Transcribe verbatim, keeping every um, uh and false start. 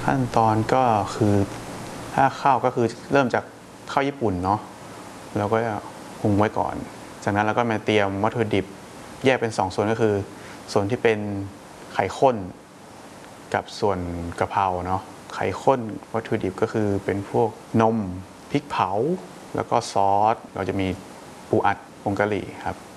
ขั้นตอนก็คือถ้าข้าวก็คือเริ่มจากข้าวญี่ปุ่นเนาะเราก็หุงไว้ก่อนจากนั้นเราก็มาเตรียมวัตถุดิบแยกเป็นสองส่วนก็คือส่วนที่เป็นไข่ข้นกับส่วนกะเพราเนาะไข่ข้นวัตถุดิบก็คือเป็นพวกนมพริกเผาแล้วก็ซอสเราจะมีปูอัดผงกะหรี่ครับ